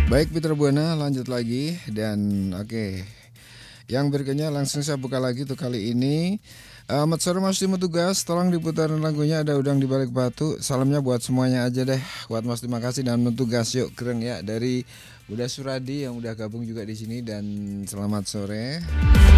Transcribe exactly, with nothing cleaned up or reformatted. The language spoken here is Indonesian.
Baik Peter Buana, lanjut lagi dan oke. Yang berikutnya langsung saya buka lagi tuh kali ini. Ahmad sore Mas Timo tugas, tolong diputarin lagunya Ada Udang di Balik Batu. Salamnya buat semuanya aja deh. Buat Mas terima kasih dan mentugas yuk keren ya dari Uda Suradi yang udah gabung juga di sini dan selamat sore.